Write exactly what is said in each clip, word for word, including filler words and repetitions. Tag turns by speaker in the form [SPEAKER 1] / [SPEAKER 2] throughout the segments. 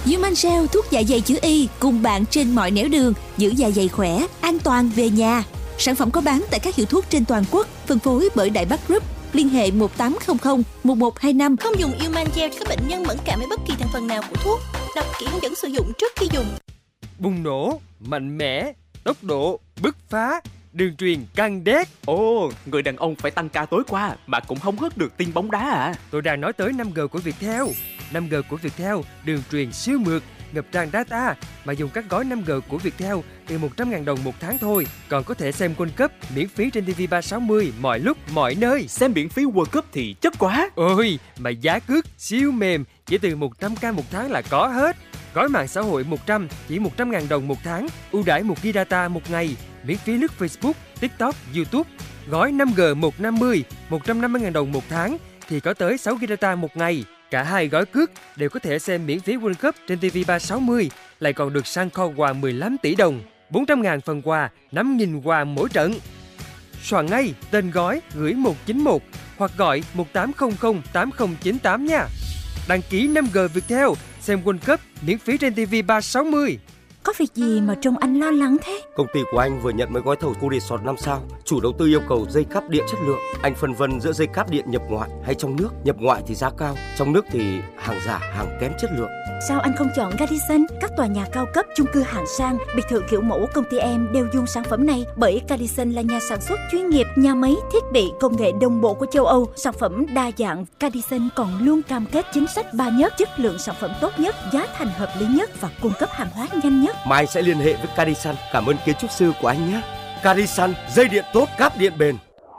[SPEAKER 1] Human Gel thuốc dạ dày chữ Y cùng bạn trên mọi nẻo đường, giữ dạ dày khỏe, an toàn về nhà. Sản phẩm có bán tại các hiệu thuốc trên toàn quốc, phân phối bởi Đại Bắc Group. Liên hệ một tám không không một một hai năm.
[SPEAKER 2] Không dùng Human Gel cho các bệnh nhân mẫn cảm với bất kỳ thành phần nào của thuốc. Đọc kỹ hướng dẫn sử dụng trước khi dùng.
[SPEAKER 3] Bùng nổ, mạnh mẽ, tốc độ, bứt phá, đường truyền căng đét.
[SPEAKER 4] Ồ, người đàn ông phải tăng ca tối qua mà cũng không hớt được tin bóng đá à?
[SPEAKER 3] Tôi đang nói tới năm G của Viettel. năm G của Viettel, đường truyền siêu mượt, ngập tràn data, mà dùng các gói năm G của Viettel từ một trăm nghìn đồng một tháng thôi. Còn có thể xem World Cup miễn phí trên ti vi ba sáu mươi mọi lúc, mọi nơi.
[SPEAKER 4] Xem miễn phí World Cup thì chất quá.
[SPEAKER 3] Ôi, mà giá cước siêu mềm, chỉ từ một trăm k một tháng là có hết. Gói mạng xã hội một trăm, chỉ một trăm nghìn đồng một tháng, ưu đãi một gi ga bai data một ngày, miễn phí lướt Facebook, TikTok, YouTube. Gói năm G một trăm năm mươi, một trăm năm mươi nghìn đồng một tháng thì có tới sáu gi ga bai data một ngày. Cả hai gói cước đều có thể xem miễn phí World Cup trên ti vi ba sáu mươi, lại còn được sang kho quà mười lăm tỷ đồng, bốn trăm nghìn phần quà, năm nghìn quà mỗi trận. Soạn ngay tên gói gửi một chín một hoặc gọi một tám không không tám không chín tám nha. Đăng ký năm G Viettel, xem World Cup miễn phí trên ti vi ba sáu mươi.
[SPEAKER 1] Có việc gì mà trông anh lo lắng thế?
[SPEAKER 5] Công ty của anh vừa nhận mấy gói thầu khu resort năm sao. Chủ đầu tư yêu cầu dây cáp điện chất lượng. Anh phân vân giữa dây cáp điện nhập ngoại hay trong nước. Nhập ngoại thì giá cao, trong nước thì hàng giả, hàng kém chất lượng.
[SPEAKER 1] Sao anh không chọn Radisson? Các tòa nhà cao cấp, chung cư hạng sang, biệt thự kiểu mẫu công ty em đều dùng sản phẩm này. Bởi Radisson là nhà sản xuất chuyên nghiệp, nhà máy, thiết bị, công nghệ đồng bộ của châu Âu. Sản phẩm đa dạng, Radisson còn luôn cam kết chính sách ba nhất, chất lượng sản phẩm tốt nhất, giá thành hợp lý nhất và cung cấp hàng hóa nhanh nhất.
[SPEAKER 5] Mai sẽ liên hệ với Radisson. Cảm ơn kiến trúc sư của anh nhé. Radisson, dây điện tốt, cáp điện bền.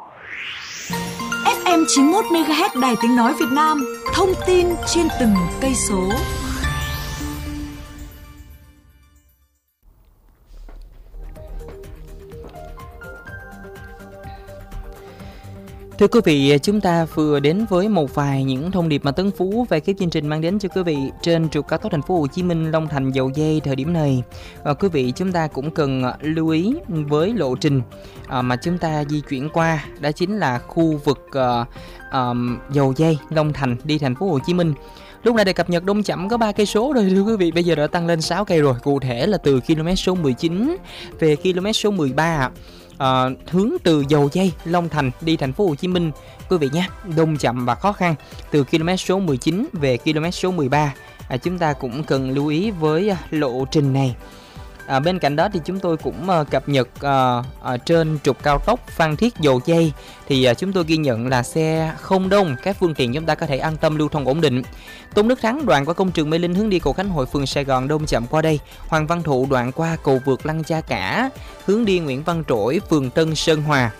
[SPEAKER 6] ép em chín mươi mốt mê ga héc Đài Tiếng Nói Việt Nam. Thông tin trên từng cây số.
[SPEAKER 7] Thưa quý vị, chúng ta vừa đến với một vài những thông điệp mà Tấn Phú về cái chương trình mang đến cho quý vị trên trục cao tốc thành phố Hồ Chí Minh Long Thành Dầu Giây thời điểm này. À, quý vị chúng ta cũng cần lưu ý với lộ trình à, mà chúng ta di chuyển qua, đó chính là khu vực à, à, Dầu Giây Long Thành đi thành phố Hồ Chí Minh. Lúc này để cập nhật đông chậm có ba cây số rồi thưa quý vị, bây giờ đã tăng lên sáu cây rồi. Cụ thể là từ km số mười chín về km số mười ba. À, hướng từ Dầu Giây Long Thành đi thành phố Hồ Chí Minh quý vị nhé, đông chậm và khó khăn từ km số mười chín về km số mười ba. À, chúng ta cũng cần lưu ý với lộ trình này. À, bên cạnh đó thì chúng tôi cũng uh, cập nhật uh, uh, trên trục cao tốc Phan Thiết Dầu Giây thì uh, chúng tôi ghi nhận là xe không đông, các phương tiện chúng ta có thể an tâm lưu thông ổn định. Tôn Đức Thắng đoạn qua công trường Mê Linh hướng đi cầu Khánh Hội phường Sài Gòn đông chậm qua đây. Hoàng Văn Thụ đoạn qua cầu vượt Lăng Cha Cả hướng đi Nguyễn Văn Trỗi phường Tân Sơn Hòa.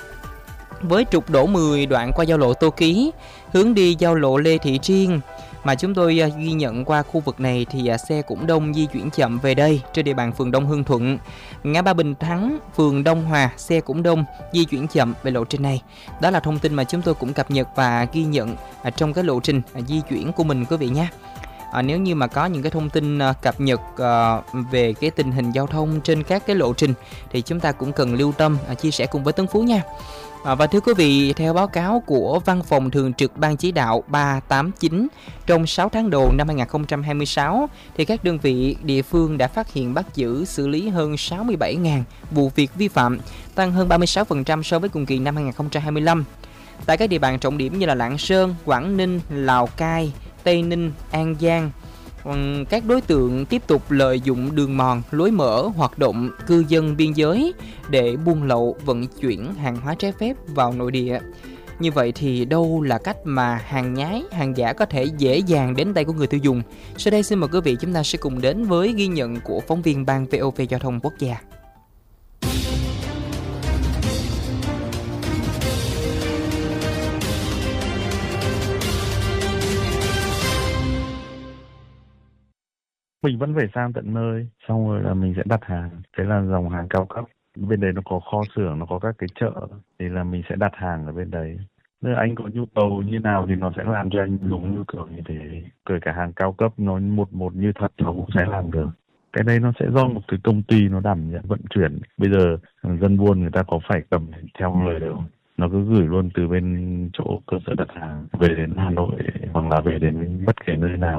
[SPEAKER 7] Với trục đổ mười đoạn qua giao lộ Tô Ký hướng đi giao lộ Lê Thị Triên mà chúng tôi uh, ghi nhận qua khu vực này thì uh, xe cũng đông di chuyển chậm về đây trên địa bàn phường Đông Hương Thuận. Ngã ba Bình Thắng, phường Đông Hòa xe cũng đông di chuyển chậm về lộ trình này. Đó là thông tin mà chúng tôi cũng cập nhật và ghi nhận uh, trong cái lộ trình uh, di chuyển của mình quý vị nhé. À, nếu như mà có những cái thông tin uh, cập nhật uh, về cái tình hình giao thông trên các cái lộ trình thì chúng ta cũng cần lưu tâm uh, chia sẻ cùng với Tấn Phú nha. À, và thưa quý vị, theo báo cáo của Văn phòng Thường trực Ban Chỉ đạo ba tám chín, trong sáu tháng đầu năm hai không hai sáu, thì các đơn vị địa phương đã phát hiện bắt giữ xử lý hơn sáu mươi bảy nghìn vụ việc vi phạm, tăng hơn ba mươi sáu phần trăm so với cùng kỳ năm hai không hai lăm. Tại các địa bàn trọng điểm như là Lạng Sơn, Quảng Ninh, Lào Cai, Tây Ninh, An Giang, các đối tượng tiếp tục lợi dụng đường mòn, lối mở, hoạt động cư dân biên giới để buôn lậu, vận chuyển hàng hóa trái phép vào nội địa. Như vậy thì đâu là cách mà hàng nhái, hàng giả có thể dễ dàng đến tay của người tiêu dùng? Sau đây xin mời quý vị chúng ta sẽ cùng đến với ghi nhận của phóng viên Ban vê o vê Giao thông Quốc gia.
[SPEAKER 8] Mình vẫn phải sang tận nơi, xong rồi là mình sẽ đặt hàng. Thế là dòng hàng cao cấp. Bên đấy nó có kho xưởng, nó có các cái chợ. Thì là mình sẽ đặt hàng ở bên đấy. Nếu anh có nhu cầu như nào thì nó sẽ làm cho anh đúng nhu cầu như thế. Kể cả hàng cao cấp nó một một như thật nó cũng sẽ làm được. Cái đấy nó sẽ do một cái công ty nó đảm nhận vận chuyển. Bây giờ dân buôn người ta có phải cầm theo người đâu. Nó cứ gửi luôn từ bên chỗ cơ sở đặt hàng về đến Hà Nội hoặc là về đến bất kể nơi nào.